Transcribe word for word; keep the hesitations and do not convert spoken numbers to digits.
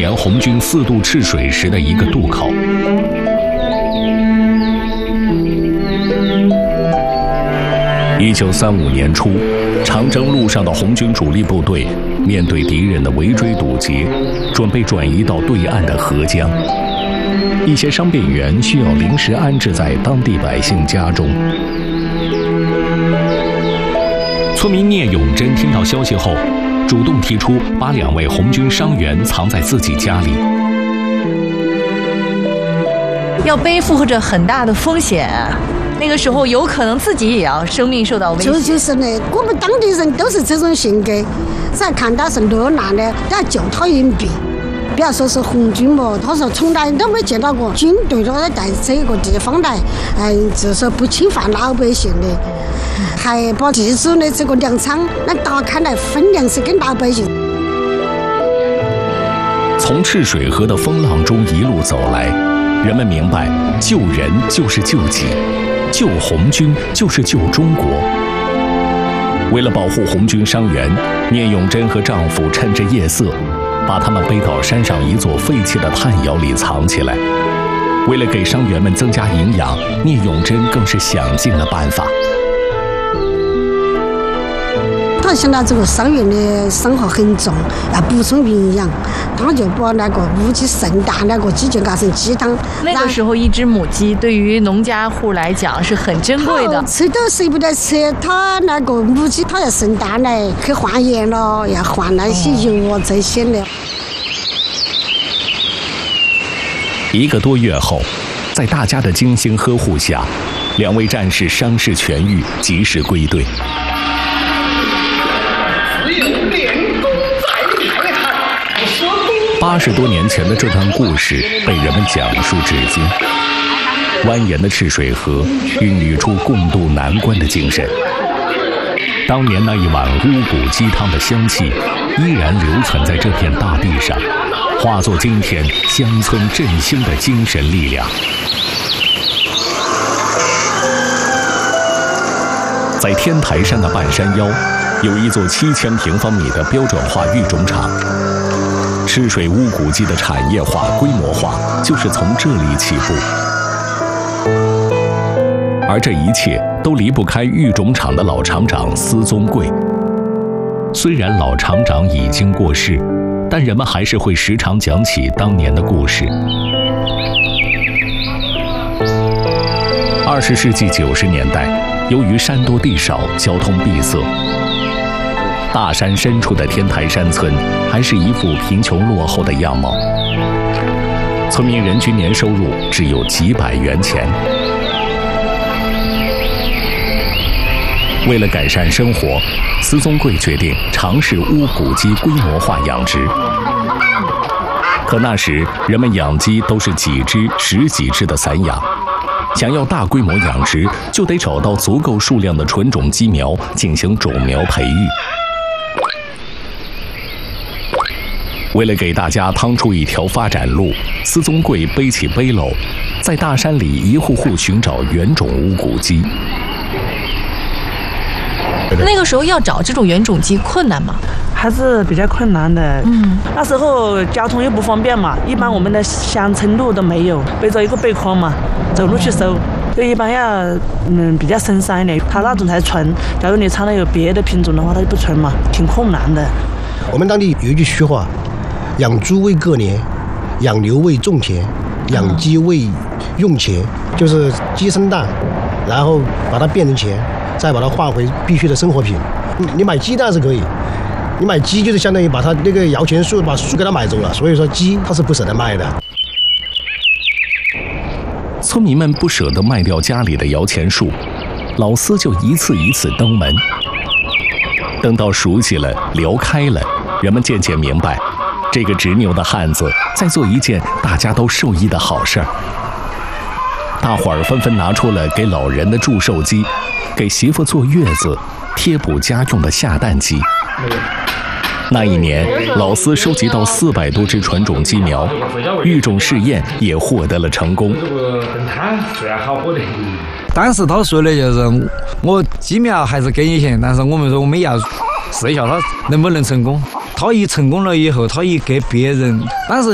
年红军四渡赤水时的一个渡口。一九三五年初，长征路上的红军主力部队面对敌人的围追堵截，准备转移到对岸的合江。一些伤病员需要临时安置在当地百姓家中。村民聂永贞听到消息后，主动提出把两位红军伤员藏在自己家里。 要背负着很大的风险，那个时候有可能自己也要生命受到威胁。 就就是呢，我们当地人都是这种性格，只要看到是落难的，都要救他一命。不要说是红军嘛，他说从来都没见到过军队都在这个地方来，嗯，就是不侵犯老百姓的，还把地主的这个粮仓那打开来分粮食给老百姓。 从赤水河的风浪中一路走来，人们明白，救人就是救己，救红军就是救中国。为了保护红军伤员，聂永贞和丈夫趁着夜色，把他们背到山上一座废弃的炭窑里藏起来。为了给伤员们增加营养，聂永贞更是想尽了办法。 他现在这个伤员的伤害很重，要补充营养，他就把那个母鸡剩大那个鸡就熬成鸡汤。 那个时候，一只母鸡对于农家户来讲是很珍贵的。 吃都舍不得吃，他那个母鸡它要生蛋来去换盐了，要换那些油啊这些的。 一个多月后，在大家的精心呵护下，两位战士伤势痊愈，及时归队。八十多年前的这段故事被人们讲述至今。蜿蜒的赤水河孕育出共度难关的精神。当年那一碗乌骨鸡汤的香气依然留存在这片大地上，化作今天乡村振兴的精神力量。在天台山的半山腰，有一座七千平方米的标准化育种场。赤水乌骨鸡的产业化、规模化就是从这里起步，而这一切都离不开育种场的老厂长司宗贵。虽然老厂长已经过世，但人们还是会时常讲起当年的故事。二十世纪九十年代，由于山多地少，交通闭塞。大山深处的天台山村还是一副贫穷落后的样貌，村民人均年收入只有几百元钱。为了改善生活，司宗贵决定尝试乌骨鸡规模化养殖。可那时人们养鸡都是几只、十几只的散养，想要大规模养殖，就得找到足够数量的纯种鸡苗进行种苗培育。为了给大家趟出一条发展路，司宗贵背起背篓，在大山里一户户寻找原种乌骨鸡。 那个时候要找这种原种鸡困难吗？ 还是比较困难的。嗯，那时候交通又不方便嘛，一般我们的乡村路都没有，背着一个背筐嘛，走路去收。所以一般要嗯比较深山一点，它那种才纯。假如你掺了有别的品种的话，它就不纯嘛，挺困难的。 我们当地有一句虚话。养猪为过年，养牛为种田，养鸡为用钱，就是鸡生蛋，然后把它变成钱，再把它换回必须的生活品。你买鸡蛋是可以，你买鸡就是相当于把它那个摇钱树把树给它买走了，所以说鸡它是不舍得卖的。 村民们不舍得卖掉家里的摇钱树，老司就一次一次登门。等到熟悉了，聊开了，人们渐渐明白。这个执拗的汉子在做一件大家都受益的好事儿。大伙儿纷纷拿出了给老人的祝寿鸡，给媳妇坐月子、贴补家用的下蛋鸡。那一年，老司收集到四百多只纯种鸡苗，育种试验也获得了成功。 当时他说的就是我鸡苗还是给你钱，但是我们说我们要试一下他能不能成功。他一成功了以后，他一给别人，当时